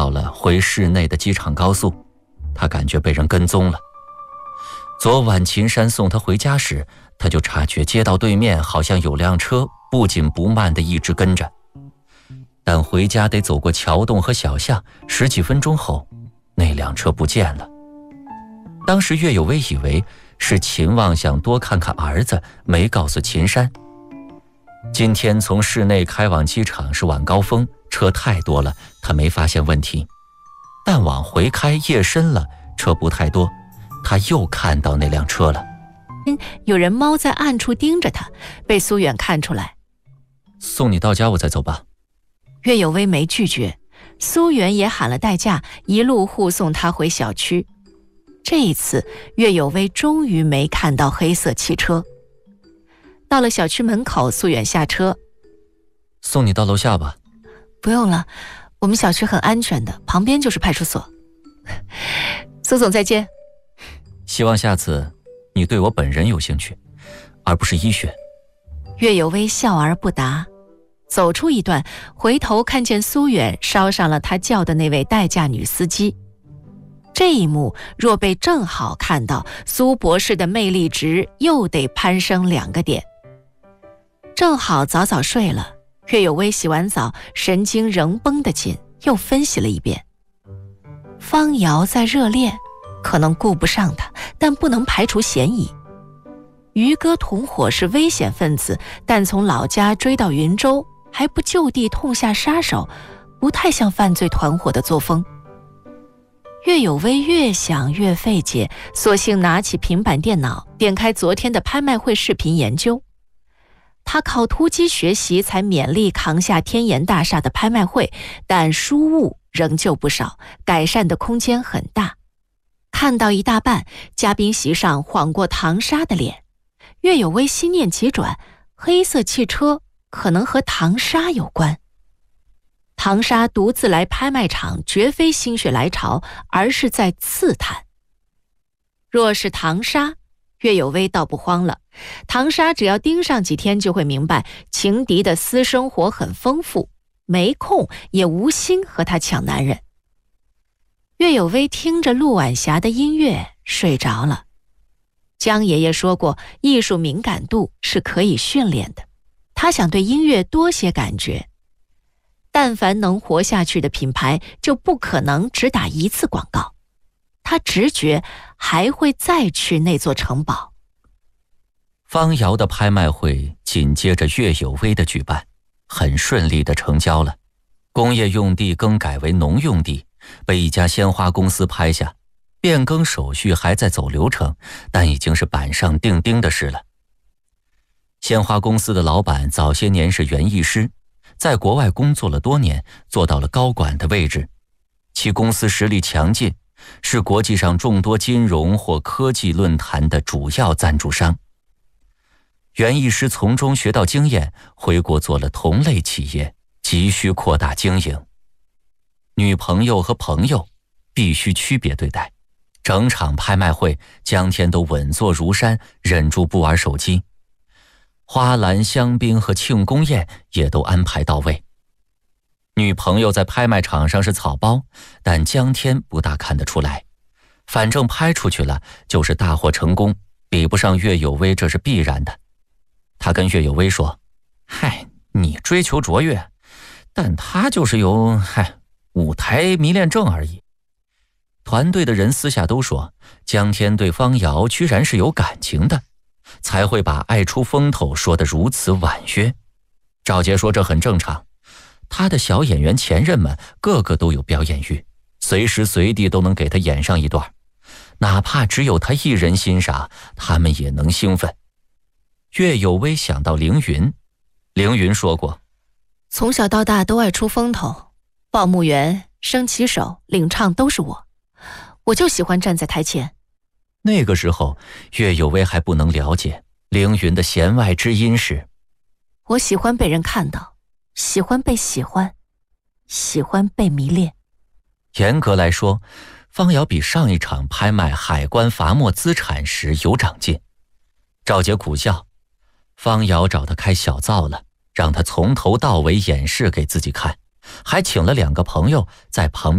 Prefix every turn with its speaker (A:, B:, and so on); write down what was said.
A: 到了回市内的机场高速，他感觉被人跟踪了。昨晚秦山送他回家时，他就察觉街道对面好像有辆车不紧不慢地一直跟着，但回家得走过桥洞和小巷，10几分钟后，那辆车不见了。当时岳有为以为是秦望想多看看儿子，没告诉秦山。今天从市内开往机场是晚高峰，车太多了，他没发现问题。但往回开，夜深了，车不太多，他又看到那辆车了。
B: 有人猫在暗处盯着他，被苏远看出来。
A: 送你到家，我再走吧。
B: 岳有为没拒绝，苏远也喊了代驾，一路护送他回小区。这一次，岳有为终于没看到黑色汽车。到了小区门口，苏远下车。
A: 送你到楼下吧。
B: 不用了，我们小区很安全的，旁边就是派出所。苏总再见。
A: 希望下次你对我本人有兴趣，而不是医学。
B: 岳有为笑而不答，走出一段，回头看见苏远捎上了他叫的那位代驾女司机。这一幕若被正好看到，苏博士的魅力值又得攀升2个点。正好早早睡了，岳有为洗完澡，神经仍绷得紧，又分析了一遍。方瑶在热恋，可能顾不上他，但不能排除嫌疑。于哥同伙是危险分子，但从老家追到云州，还不就地痛下杀手，不太像犯罪团伙的作风。岳有为越想越费解，索性拿起平板电脑，点开昨天的拍卖会视频研究。他靠突击学习才勉力扛下天岩大厦的拍卖会，但疏误仍旧不少，改善的空间很大。看到一大半，嘉宾席上晃过唐莎的脸，岳有为心念急转，黑色汽车可能和唐莎有关。唐莎独自来拍卖场，绝非心血来潮，而是在刺探。若是唐莎，岳有为倒不慌了。唐莎只要盯上几天，就会明白情敌的私生活很丰富，没空也无心和他抢男人。岳有为听着陆晚霞的音乐睡着了。江爷爷说过，艺术敏感度是可以训练的，他想对音乐多些感觉。但凡能活下去的品牌，就不可能只打一次广告。他直觉还会再去那座城堡。
A: 方瑶的拍卖会紧接着岳有为的举办，很顺利地成交了。工业用地更改为农用地，被一家鲜花公司拍下，变更手续还在走流程，但已经是板上钉钉的事了。鲜花公司的老板早些年是园艺师，在国外工作了多年，做到了高管的位置。其公司实力强劲，是国际上众多金融或科技论坛的主要赞助商。园艺师从中学到经验，回国做了同类企业，急需扩大经营。女朋友和朋友必须区别对待。整场拍卖会，江天都稳坐如山，忍住不玩手机。花篮、香槟和庆功宴也都安排到位。女朋友在拍卖场上是草包，但江天不大看得出来，反正拍出去了就是大获成功，比不上岳有为，这是必然的。他跟岳有为说，嗨，你追求卓越，但他就是有舞台迷恋症而已。团队的人私下都说，江天对方瑶居然是有感情的，才会把爱出风头说得如此婉约。赵杰说这很正常，他的小演员前任们个个都有表演欲，随时随地都能给他演上一段，哪怕只有他一人欣赏，他们也能兴奋。岳有为想到凌云，凌云说过，
B: 从小到大都爱出风头，报幕员、升旗手、领唱都是我就喜欢站在台前。
A: 那个时候岳有为还不能了解凌云的弦外之音是，
B: 我喜欢被人看到，喜欢被喜欢，喜欢被迷恋。
A: 严格来说，方瑶比上一场拍卖海关罚没资产时有长进。赵杰苦笑，方瑶找他开小灶了，让他从头到尾演示给自己看，还请了2个朋友在旁边